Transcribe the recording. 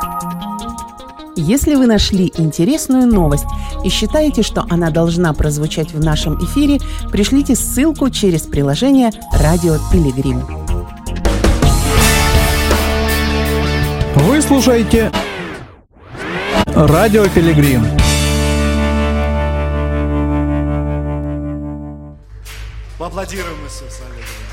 Если вы нашли интересную новость и считаете, что она должна прозвучать в нашем эфире, пришлите ссылку через приложение «Радио Пилигрим». Вы слушаете «Радио Пилигрим». Поаплодируем Иисусу. Аллилуйя.